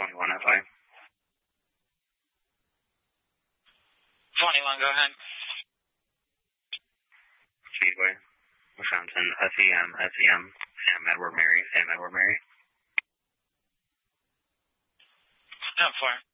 21 FI. 21, go ahead. Speedway. Wisconsin, SEM, Sam Edward Mary. 10-4.